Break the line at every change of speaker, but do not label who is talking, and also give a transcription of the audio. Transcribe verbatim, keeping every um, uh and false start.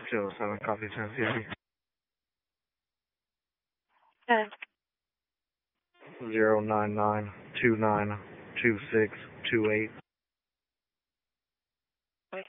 two oh seven, copy ten C I D.
Okay.
Zero nine nine two nine two six two eight.